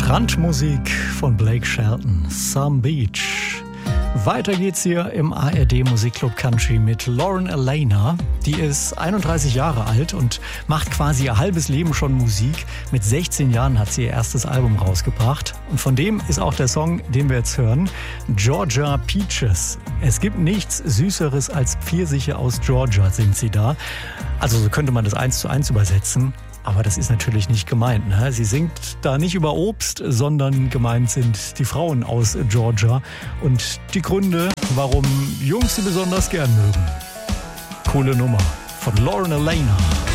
Randmusik von Blake Shelton, Some Beach. Weiter geht's hier im ARD Musikclub Country mit Lauren Alaina. Die ist 31 Jahre alt und macht quasi ihr halbes Leben schon Musik. Mit 16 Jahren hat sie ihr erstes Album rausgebracht. Und von dem ist auch der Song, den wir jetzt hören, Georgia Peaches. Es gibt nichts Süßeres als Pfirsiche aus Georgia, singt sie da. Also so könnte man das 1:1 übersetzen. Aber das ist natürlich nicht gemeint, ne? Sie singt da nicht über Obst, sondern gemeint sind die Frauen aus Georgia und die Gründe, warum Jungs sie besonders gern mögen. Coole Nummer von Lauren Alaina.